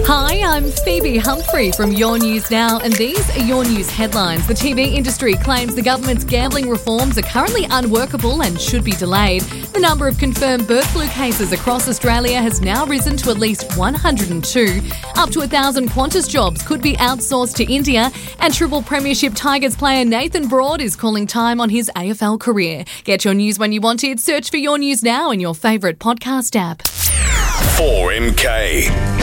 Hi, I'm Phoebe Humphrey from Your News Now, and these are your news headlines. The TV industry claims the government's gambling reforms are currently unworkable and should be delayed. The number of confirmed bird flu cases across Australia has now risen to at least 102. Up to 1,000 Qantas jobs could be outsourced to India, and Triple Premiership Tigers player Nathan Broad is calling time on his AFL career. Get your news when you want it. Search for Your News Now in your favourite podcast app. 4MK.